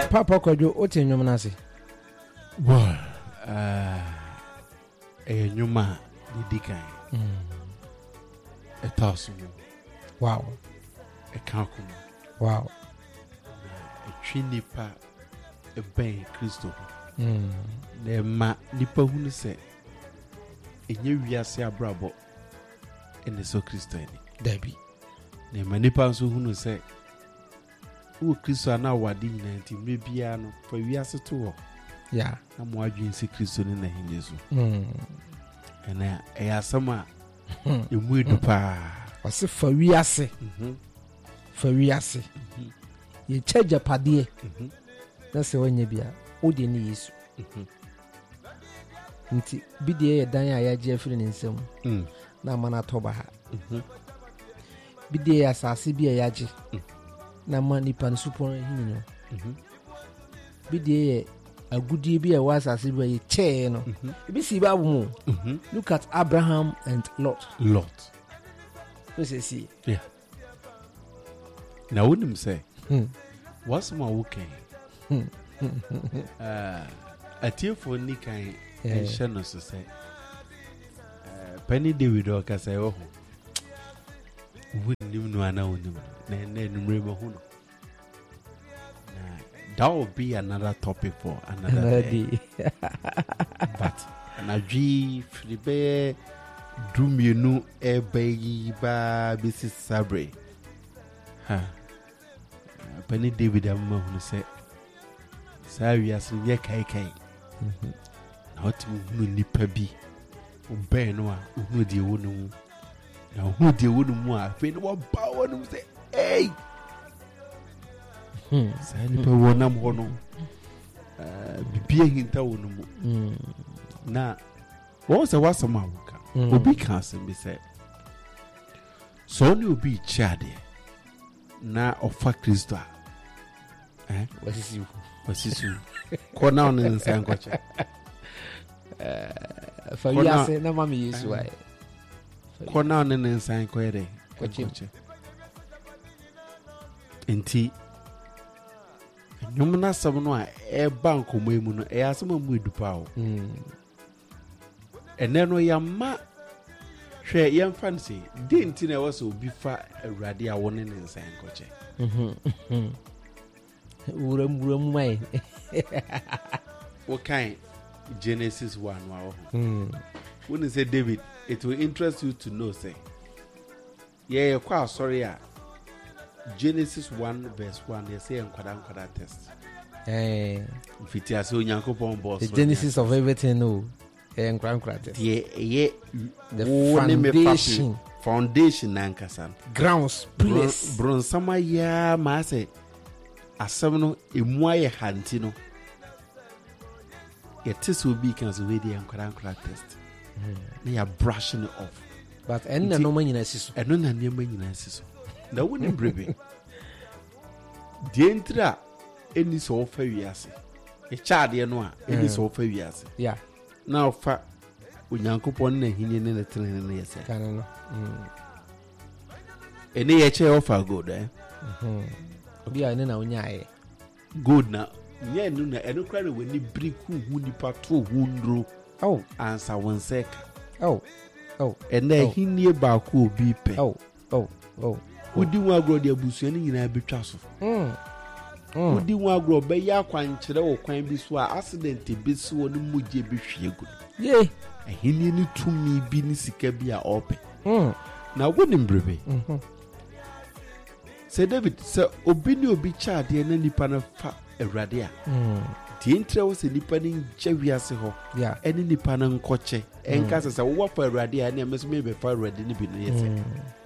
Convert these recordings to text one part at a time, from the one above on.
Papa Kojo, what in your nasi? Well, a new man, the decay. A thousand. Wow. A calcum. Wow. A chinipa, a bay crystal. The ma nipa who say, a new Yasia Brabo in the so Christian. Debbie. The manipa who say, who Christian now were in 19 maybe for years to. Yeah. I'm watching see Christian in the Hindu. And I have some. You would pa. Was it for we are say? For we are say. You charge a paddy. That's the one you be. Odin is. Bidia Danya Jeffrey in some. Na Manatoba. Bidia Sasibia Yaji. Na money pan super hino. Bidia a good year was as if a chair. No, you see, Babu. Look at Abraham and Lot. What's it see? Yeah. Now, wouldn't say, what's my okay? A tear for Nika and Shannon to say, Penny David or Casa, oh, wouldn't even know I know them, then remember who. That will be another topic for another day. But an Aji Fribe Duminu Ebe ba Mrs. Sabre. Penny David Amma who said, Sarias ye kai. Not to nipa bi. Benwa, who dear woman. Now who dear woman more? When one power say, hey. Sanipa wonam hono bibia hinta wono mu na wo se wasama wuka obi kan asem bi se so ni obi chade na ofa Kristo wasisu ko na on nsan kwache fa yase na mami Yesu ai ko na on nsan kwere kwache enti nyumna sabno a e bank mu no e asema mu edupa o ene no yamma hwe yemfa nse denti na wose obi fa awurade a woni ne nsan koche uram mai okay Genesis 1 wa when you say David, it will interest you to know say yeah kwa sorry a Genesis 1 verse 1 they say enkwada test fiti ase onyankopon boss the genesis of everything no enkwada test the foundation nankasa grounds pillars bronsama ya ma say asem no emu aye hanti no yet will be can so we dey enkwada test they are brushing it off but enna no manyina siso eno na ne manyina siso na woni brebe dientra eni so fa wiase e chaade no a eni so fa wiase yeah na ofa onyankopon na hinye ne tene ne yese kana no eni ye che ofa good bi a ne na onyae good na nye enu na enu kra na wani briku hu nipa to hu ndro ansa wonseka ene hinye ba ko obi pe udi nwa agro de abusuani nyina betwa so udi nwa agro be ya kwankyere wo kwan bi so a accident bi so no muje bi hwiegu ye ahini ni tumi bi ni sika bi a ope na woni mbrebe se David se obi ni obi chaade na nipa na fa awurade a ti entra wo se nipa ni jawiase ho eni nipa na nkoche enka se wo fa awurade a na meso me be fa awurade ni bi no yese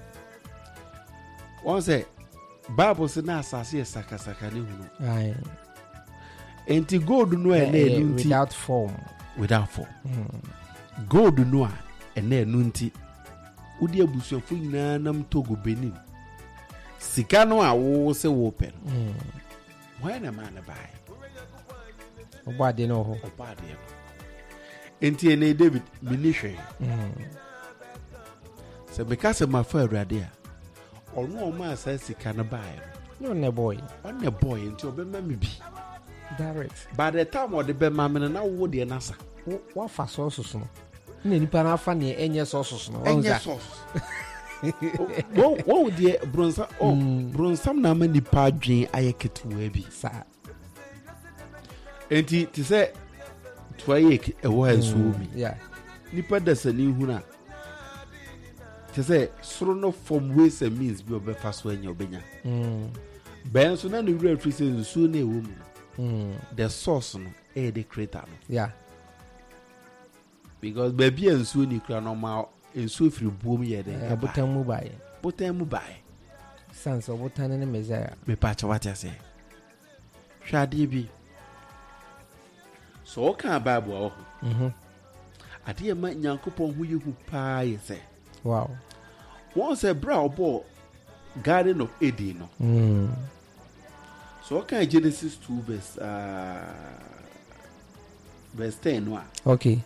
one say Bible say na asase sakasaka ne hunu aye enti gold no e na enu nti without form gold no a e na enu nti udi abusuafo nyina nam Togo Benin sika no a wo se wo pe no why na man buy obade no ho obade enti ene David minihwe se because my fa awurade a ono o ma sa sika na buy no ne boy nti obema me bi direct. By the time or the be mamma now would the nasa. What for sauces no? Ni pa na fa ne enye sauces no. Enye sauce. What would the bronza bronsam na ma nipa dwen ayeketu abi sa. Enti ti say twaye e wo enso mi. Yeah. Nipa dasani hu na. Ti say soro no from ways and means bi obefa so anya obenya. Ben so na no wura free say nsuo na ewo mu. The source no the creator no. Yeah. Because baby nsuo ni kura normal nsuo free boom ye den. Abotan mu bae. Botan mu bae. Sans obotan ne mezaya. Me pa cha what I say. Hwade bi. So kan Bible o. Ade ma Nyankopon hu yehu pa ye say. Wow. One say bra obo Garden of Eden no. So kan Genesis 2 verse 10 no. Okay.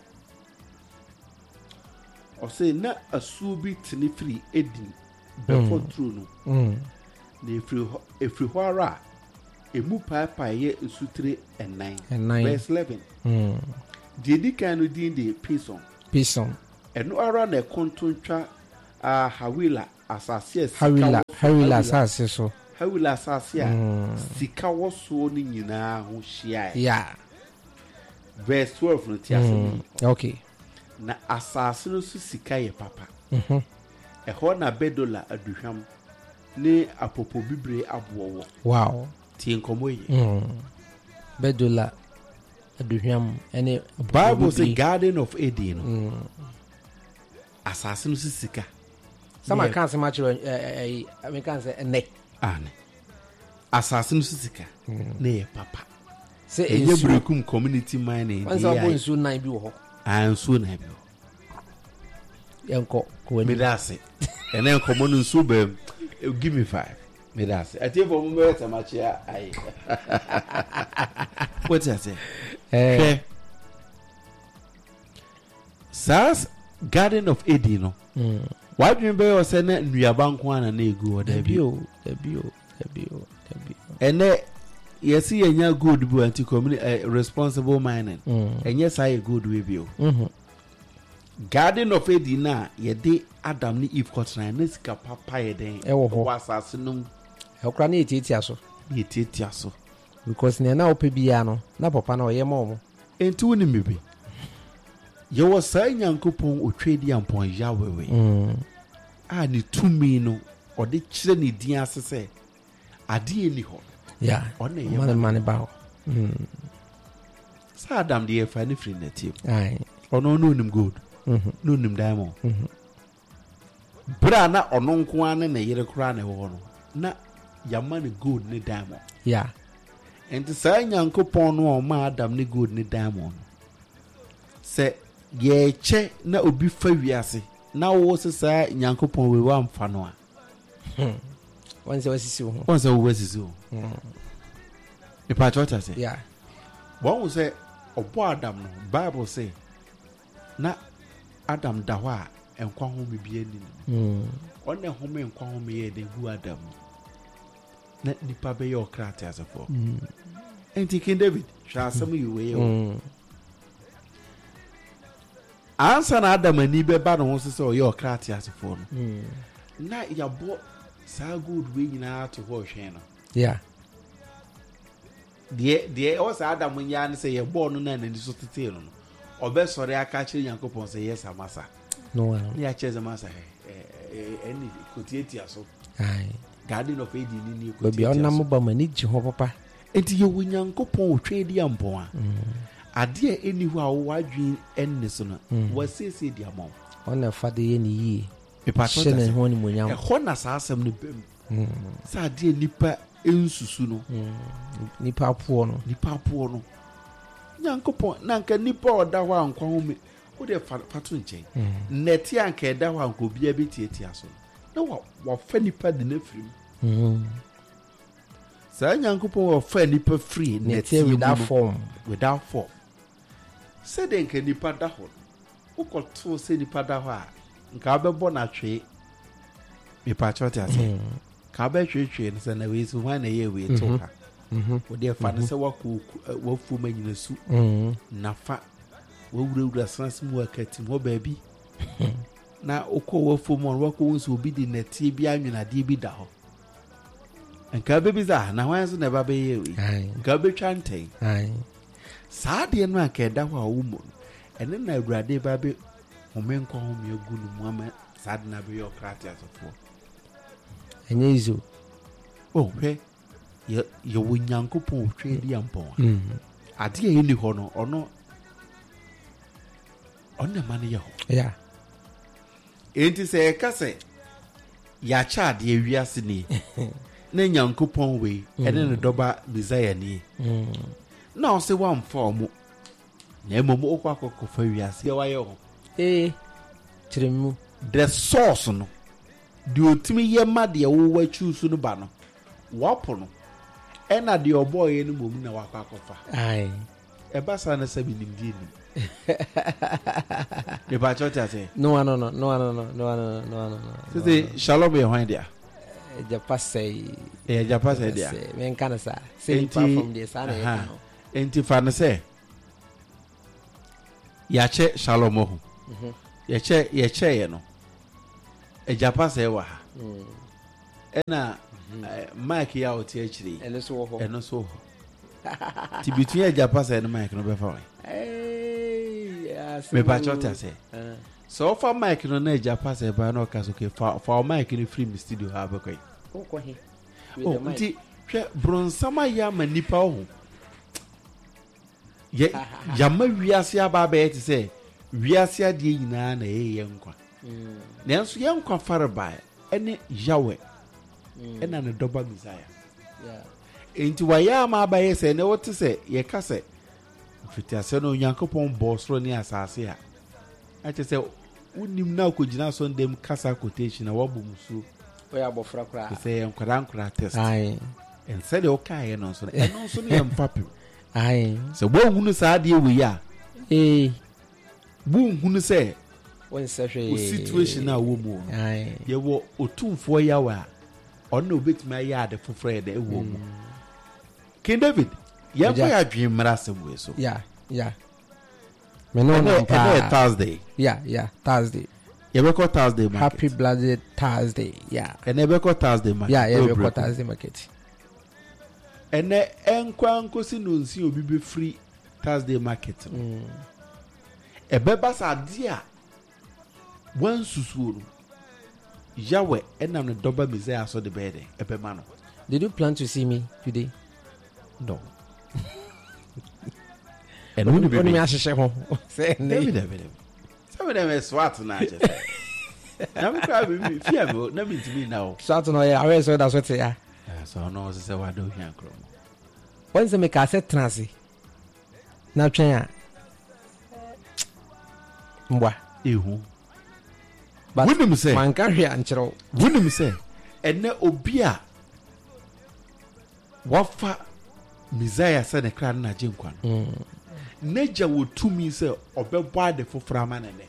Or say na asubi tini free Eden before true no. Na efri hwara emu papa ye sutre and 9 verse 11. Di kan no din de Pison. Eno ara na kontontwa Hawila asase Hawila asase so. Hawila asase a sika woso ni nyina ho hia. Yeah. Verse 12 no tiase. Okay. Na asase no su sika ye papa. Eho na bedola aduhwam ne apopo bibre abowo. Wow. Ti nkomo yi. Bedola aduhwam ene Bible say Garden of Eden. Asase no su sika. Some can't say much I can't say neck. Ane. Asase no su sika. Ne papa. Say enye brekum community mining. Once I go so nine bi wo. So na bi. Yanko ko me da se. Ene enkomo no so bam. Give me 5. Me da se. Ati for mo me tamachi ai. What I say? Okay. Sas Garden of Eden no. Why do you remember say na nuaba nko ana na egu o da bi o. Ene yes yenya good bu anti community responsible mining. Enye say good we bi o. Garden of Eden na ye de Adam ni Eve kotran na sika papa ye den e wo ho wasase no e kra na etitia so because na opebia no na papa na oye mo enti woni mebe ye wo sai Nyankopon otwedi ampon ya wewe a ni tumi no ode kire ni din asese ade eni ho yeah man ba ho sa Adam de fa ni free native ai ono no nim good no nim diamond bra na ono nko ane na yere kura na ho no na yama ni good ni diamond yeah enti sa Nyankopon no o ma Adam ni good ni diamond se ye che na obi fa wiase na wo se sa Nyankopon we wa mfa no a once wasisi ho once wo wasisi ho e pa chota se yeah bon wo se obo Adam no Bible say na Adam da ho a enkwa ho me bia ni one ho me enkwa ho me ye de gu Adam na nipa be yo krate asefo enti King David sha asem yi we ansa na Adam ani be ba no ho se o yo krate asefo no na ya bo sa good we nyina to ho hwe no yeah de o sa Adam nya ne se ye bo no na nani so tete no obesore aka kire Nyankopon se yes amasa no ya cheze masa eni kotieti aso ai Garden of Eden ni kotieti be onam ba mani ji ho papa enti ye wo Nyankopon otwedi ampon a ade eni hu a wo adwen enne so no wasese di amon ona fade ye ni yi e pa so ne ho ni monyam e ho na sa asem ne bem sa ade nipa ensusu no nipa apuo no Nyankopon na nka nipa oda ho ankwa ho me wo de fato nchen neti anka eda ho anka obi abetieti aso na wa fa nipa de na firim sa Nyankopon wa fa nipa free neti without form se de nka nipa da ho ukoto se nipa da ho a nka abebo na twe me pa chote ase ka ba twetwe no se na we so wan na ye we to ha wode fa ne sɛ wako wafu ma nyina su nafa wawurawura sanse mu akati ho baabi na okɔ wafu mu wako wonso obi di netie bi anwenade bi da hɔ nka bebi za na hwan so na ba bɛyɛ wi nka betwa ntɛn saa de no aka da hɔ a wo mu ɛne na awurade ba be homenkɔ ho me agu no mu ama saa de na bɛyɛ okratia sofo ɛnyɛ izo hwɛ yɛ wo nyankopɔn hwɛ di ampɔn ade a yɛni hɔ no ɔno ma no yɛ hɔ enti sɛ yɛka sɛ yɛakyɛ adeɛ wiase ni na nyankopɔn wei ɛne ne dɔba Messiah ni na ɔsɛ wamfa ɔmo na mmom wokɔ akɔkɔfa wiase yɛ wayɛ hɔ kyerɛ mu the source no deɛ ɔtumi yɛ ma deɛ wowɔ akyi so no ba no wɔpo no ɛna deɛ ɔbɔɔyɛ no mmom na wakɔ akɔfa ɛba saa no sɛ menimdeɛ nim mebakyɛ wote ase no sɛ shalom yɛ hwan deɛ japa sɛ ɛyɛ japa sɛ deɛ menka no saa sɛ nipa fam deɛ saa na yɛka no enti fa no sɛ yɛakyɛ shalom ho yɛkyɛeɛ no agyapa sɛ ɛwɔ ha ɛna mike yi a ɔte akyire ɛno so wɔ hɔ nti between agyapa sɛ no mike no bɛfa wɔn mepakyɛ ɔte ase sɛ ɔfa mike no na agyapa sɛ ba na ɔka so ke fa mike no firi me studio ha bɛkɔ yi nti hwɛ bronsam ayɛ ama nipa ho yɛma wiase aba abɛyɛ te sɛ wiase adeɛ nyinaa na ɛyɛ yɛ nkwa nanso yɛ nkwa fareba ɛne Yahweh ɛna ne dɔba Messiah enti wayɛ ama abayɛ sɛ ne wote sɛ yɛka sɛ mfitiasɛ no Onyankopɔn bɔɔ soro ne asase a ɛkyɛ sɛ wonim na akɔgyina so ndɛm kasa quotation na wabɔ musuo ɔyɛ abɔfra koraa sɛ yɛ nkwadaa test ɛnsɛ deɛ wokaeɛ no nso no ɛno nso no yɛ mfapem sɛ woahunu saa adeɛ wei a wohunu sɛ o situation a wo mu yɛwɔ otumfoɔ Yahweh a ɔno obetumi ayɛ ade foforɔ yɛ dɛ ɛwɔ mu King David yɛmfa yɛ adwene mmara asɛm wei so ɛnɛ Thursday Thursday yɛbɛkɔ Thursday market happy blooded Thursday ɛnɛ yɛbɛkɔ Thursday market yɛbɛkɔ Thursday market ɛnɛ ɛnkwa nkosi no nsi obi bɛfiri Thursday market no ɛbɛba sa adeɛ a wansusuo no Yahweh ɛnam ne dɔba Messiah so de bɛyɛ dɛ ɛbɛma no. Did you plan to see me today? No. ɛno ne bɛbi ahyehyɛ ho sɛ ɛnɛ swat na akyɛ sɛ na mekora fia me na mentumi na wo swat no ɔyɛ awɛ sɛ woda so te a sɛ ɔno sɛ sɛ wada ohia nkorɔ mu wɔn sɛ meka sɛ tena ase na twɛn a mbwa ehu wonim sɛ manka hwɛ ankyerɛw wonim sɛ ɛnɛ obi a wafa Messiah sɛ ne kra no na gye nkwa no n'agya wɔ tumi sɛ ɔbɛbɔ ade foforɔ ama ne nɛ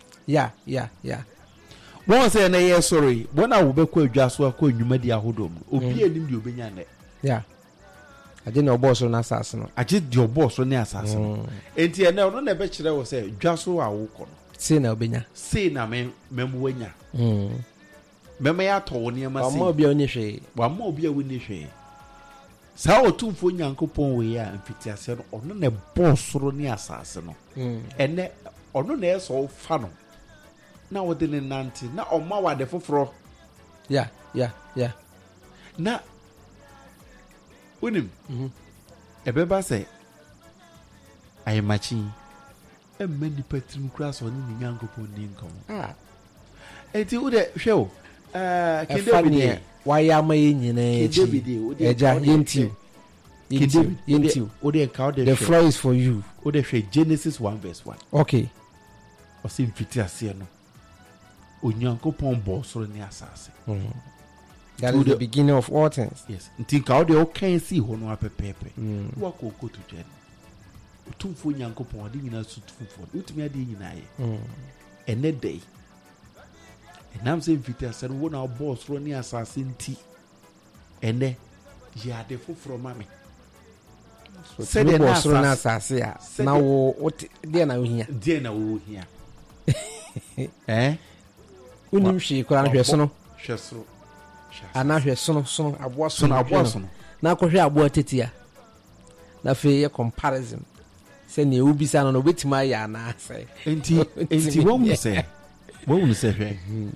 wɔn sɛ ɛnɛ yɛ sɔre wɔn a wɔbɛkɔ adwa so akɔ nnwumadi ahodoɔ mu obi anim deɛ ɔbɛnya nɛ agye na ɔbɔɔ so no asase no agye deɛ ɔbɔɔ so ne asase no enti ɛnɛ ɔno na ɛbɛkyerɛ wɔ sɛ dwa so a wokɔ no sei na ɔbɛnya sei na mɛmu wanya mɛma yɛ atɔ wo nneɛma sei wama obi a wonni hwee saa ɔtumfoɔ Nyankopɔn wei a mfitiaseɛ no ɔno na ɛbɔɔ soro ne asase no ɛnɛ ɔno na ɛsɛ ɔfa no na wɔde ne nante na ɔma wade foforɔ na wonim ɛbɛba sɛ ayɛmakyi ɛmma nipa tirim kora sɛ ɔne ne Nyankopɔn ni nkɔmmɔ ɛnti wode hwɛ o King David wayɛ ama yɛ nyinaa akyi ɛgya yɛntiw the floor is for you wode hwɛ Genesis 1:1 okay ɔsɛ mfitiaseɛ no Onyankopɔn bɔɔ soro ne asase that is the beginning of all things yes nti nka wode wokan sii hɔ no apɛpɛɛpɛ wakɔkɔ to dwa no ɔtumfoɔ Nyankopɔn ɔde nyinaa so tumfoɔ wotumi adeɛ nyinaa yɛ ɛnɛ dɛi ɛnam sɛ mfitiaseɛ no wo na wobɔɔ soro ne asase nti ɛnɛ yɛ ade foforɔ ma me Said the boss run sasia. Now what dear now here. Dear now here. Eh? Unim she could answer sono. Sheso. And now her son I was son. Now could hear about it here. Na fe comparison. Say ne ubi sa no beti ma ya na say. Enti what we say? What we say?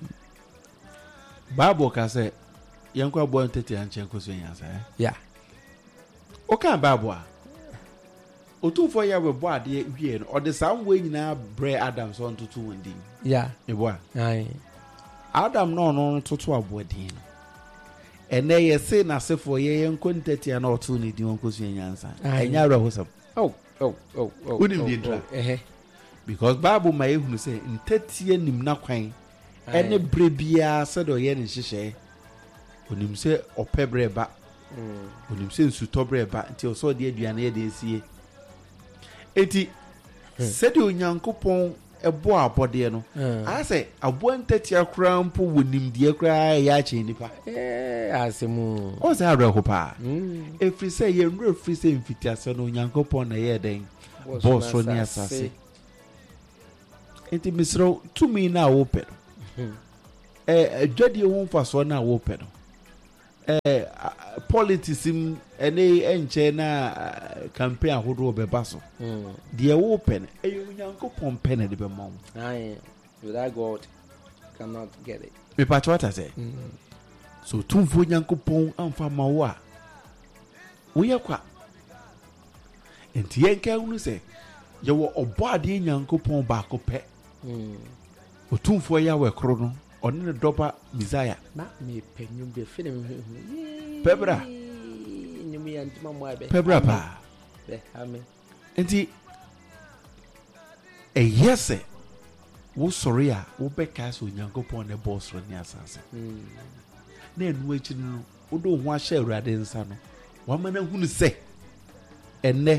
Bible ka say yanko abo ntete anche nkoso yansa. Yeah. Okay, Bible. Otu for ya we bo ade wie no. Ode sam we nyina bre Adams on to 2 ndi. Yeah. Ebo. Aye. Adam no toto abo din. Ene ye say na sefo ye yanko ntete na otu ni di nkoso yansa. Enya ara hosam. Oh. Unim di dra. Because Bible ma ehunu say ntete nim na kwan. Ene bre bia se do ye ni hihye. Onim se opebre ba. Onim se nsutobre ba nti oso de aduane ye de esie. Eti se de onyankopon ebo abode no. A se abo ntete akra mpo wonim de akra ya che nipa. Asemu. O se areko pa. Efri se ye nro efri se mfitiase no onyankopon na ye den. Boss so ni asase. Eti misro tumi na wo pe. Adwade ho mfaso na wo pe no. Politics ene enche na campaign ahodo beba so de open Onyankopon pen de be mom without God cannot get it. Me patch what I say. So tumfo Onyankopon amfa mawo a wo ye kwa enti yenka unu se ye wo obo ade Onyankopon ba ko pe otumfo ya we kro no on the dopa Messiah. Na me penyu be film. Pebra. Nyumi antima mo abe. Pebra pa. Be amen. Enti yese wo sorry a wo beka so Onyankopon ne boss ro ni asase. Na enu echi no wo do ho ahye Awurade nsa no. Wa mana hunu se enne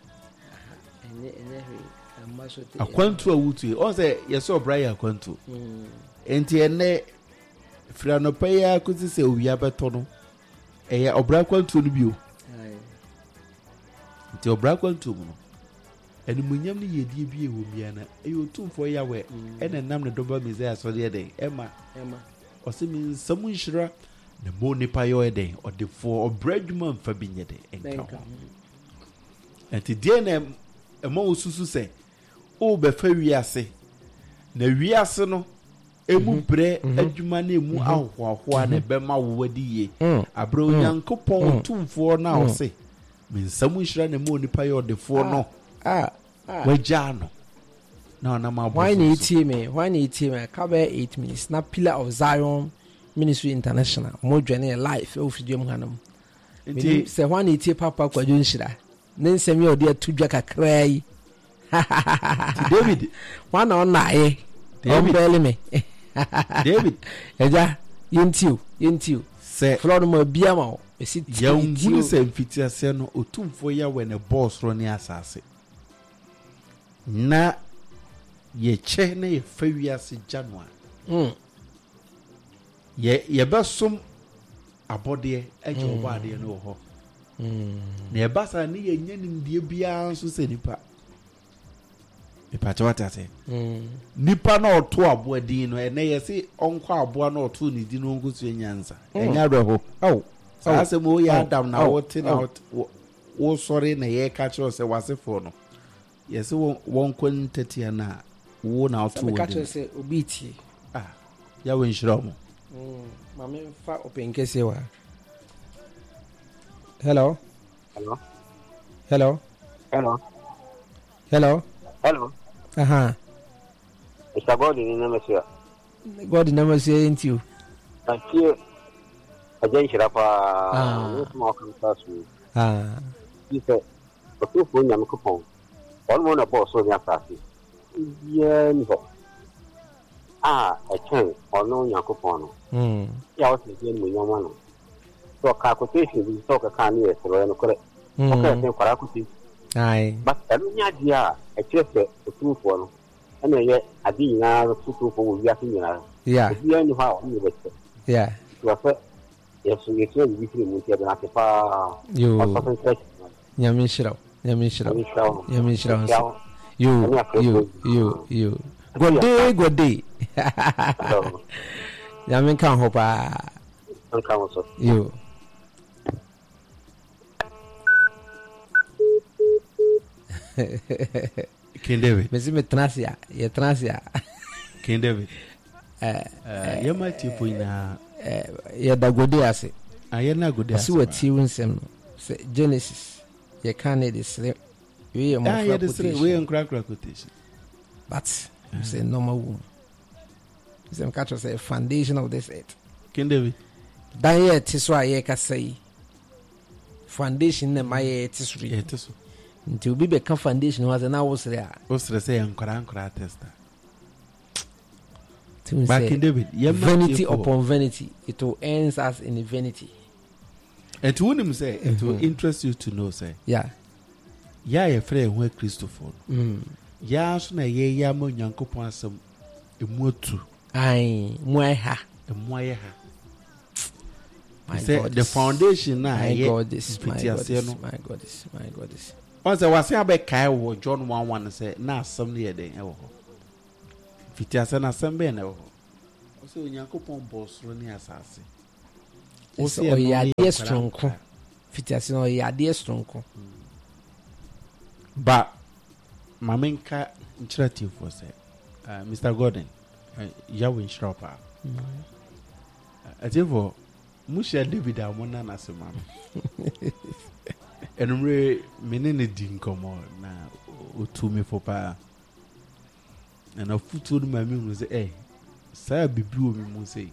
akwantu awutu o se yeso obrai akwantu enti enne franopeya kuzi se owia beto no eya obrai akwantu no bio enti obrai akwantu no eni munyam ni yedie bie wo miana otumfo yawe ene nam ne doba Messiah so de den ema o se min samu nhira ne mo nipa yo eden o de fo obrai dwuma mfa binyede enka enti die na ema osusu se o be fa wiase na wiase no emu bre adwuma na emu ahohoa na be ma wo wadi ye abra Onyankopon tumfo na o se mensamu nhira na mo nipa ye odefo no wagya no na ma bo why na etie me ka be 8 minutes na Pillar of Zion Ministry International mo dwane life o fidium hanam enti se why na etie papa kwadwo nhira ne nsem ye odi atudwa kakra yi David one on na David me David eja yentiu se flood mo bia ma o esi ya ngunu se mfitiase no otumfo ya we ne boss ro ne asase na ye che na ye fawiase January ye besom abode eje obade no ho na ye basa ne ye nyanim die bia nso se nipa ipacha watate nipa na oto abo din no ene yesi onko abo na oto ni din no ngusu enyanza enya reho ase mo ya Adam na wote na wo sorry na ye ka cho se wasefo no yesi won kwentete na wo na oto wo ka cho se obiti ya we nshira mo mame fa open kese wa hello aha Mr. God in Namasia. God in Namasia ain't you? I feel a Jenshirapa, no small classroom. He said, a two for young coupon. All one of boss on your class. Yeah, a chance or no young coupon. Yeah, what's the game with your one? So, calculation will talk a can year for an correct. Okay, then for equity. Aye, but every idea a chest a true one. And yet, I didn't know two for Yakin. Yeah, you only how you were. Yeah, you are yes, you can be free with your far. You Yamishra. You. Good day. Yamin can't hope. You. King David. Messi Tracia. King David. You might be na. Yeah, the good day. I say. I na good day. I see what you want some. Say Genesis. You can't need this. We are more we on crack quotation. But say normal woman. Some catch us a foundation of this earth. King David. That year tis why ye can say foundation in my tisri. Until we become foundation was an hour there. What's the say Ankara tester? Back in David, vanity upon vanity, it will end us in vanity. And to him say, it will interest you to know, say, yeah, your friend where Christopher. Ya soon a ye yamo yanko some a motu. Aye, Moeha, a Moeha. The foundation now, my God, my God. Once I was here by Kyle, John 1 said, now some near the Fitias and assembly and also yanko boss running assassin. Also, ya dear strong. Fitias no ya dear strong. But my main car initiative was Mr. Gordon, Yahweh Shropper. As if for Musha David Amona Nasaman. And Ray Menene Dinkomo now to me for pa. And a foot told my mum was a sir be blue me say.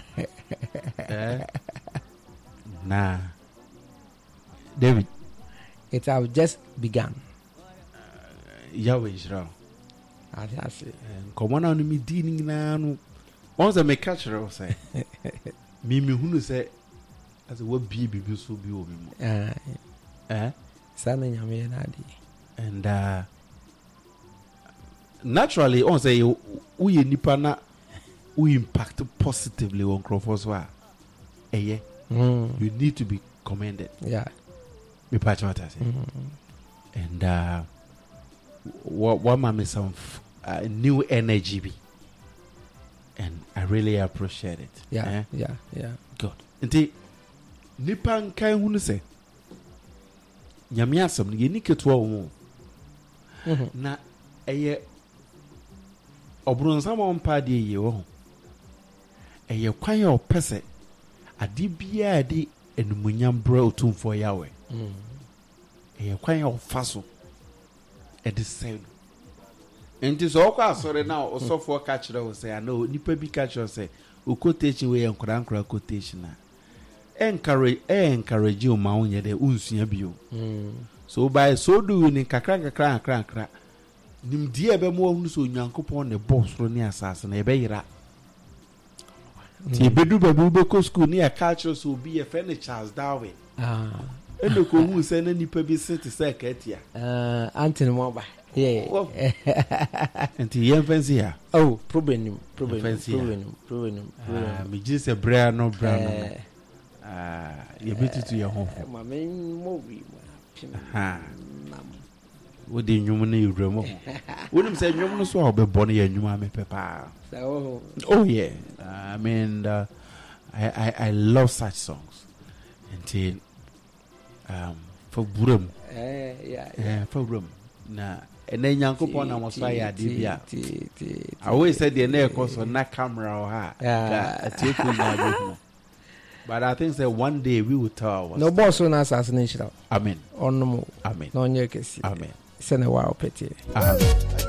Nah, David, it have just begun. Yahweh is wrong. I say, come on me dealing now. Once I make catcher, I say, Mimi who say, as a word be so be over me. Son and naturally, on say, we nipana, we impact positively on Crawford's war. You need to be commended. Yeah. Me patch what I say. And what mama some new energy be. And I really appreciate it. Yeah. Good. Nti nipa nkai hu say nyame asem ye niketo wo na eye obronsam ompa de ye wo eye kwan ya opese ade bia de enumunyam bra otumfo yawe eye kwan ya ofaso e de say enti so kwa asore na osofo ka kire wo say na nipa bi ka kire say o quotation we enkra quotation na encourage you ma onye de unsua bio so by so do ni kakra nim die be mo hu so nyankopon ne boss ro ni asase na e be yira ti bedu babu be ko school ni a culture so be e friend Charles Darwin eno ko hu se na nipa bi sit se ka tia Anthony Moba yeah enti yen fancy ya problem me just a bra no you beat to your home my main movie what the human you remo wouldn't say you no so be born here you me papa oh yeah I mean I love such songs until for burum for burum na and then yankopon na was fire dibia I always said the na cause na camera or ha but I think that one day we will tell ourselves. No boss on assassination. Amen. On no more. Amen. No one you can see. Amen. Send a while petty. Amen.